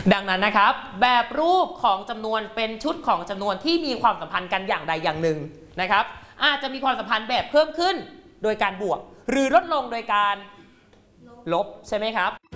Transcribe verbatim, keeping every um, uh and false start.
ดังนั้นนะครับแบบรูปของจำนวนเป็นชุดของจำนวนที่มีความสัมพันธ์กันอย่างใดอย่างหนึ่งนะครับอาจจะมีความสัมพันธ์แบบเพิ่มขึ้นโดยการบวกหรือลดลงโดยการลบใช่ไหมครับ